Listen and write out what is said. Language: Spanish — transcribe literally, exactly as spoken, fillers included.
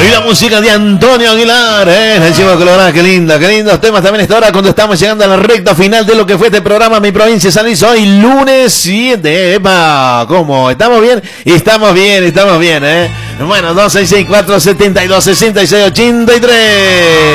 Y la música de Antonio Aguilar, ¿eh? La Chiva Colorada, qué linda, qué lindos temas también esta hora cuando estamos llegando a la recta final de lo que fue este programa Mi Provincia San Luis, hoy lunes siete. ¡Epa! ¿Cómo? ¿Estamos bien? Estamos bien, estamos bien, ¿eh? Bueno, dos seis seis cuatro siete dos seis seis ocho tres.